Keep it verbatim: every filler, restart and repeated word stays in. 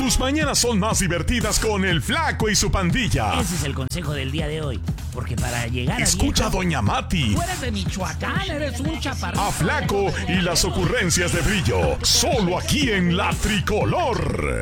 Tus mañanas son más divertidas con el Flaco y su pandilla. Ese es el consejo del día de hoy. Porque para llegar Escucha a a Doña Mati. Tú eres de Michoacán, eres un chaparrito. A Flaco y las ocurrencias de Brillo. Solo aquí en La Tricolor.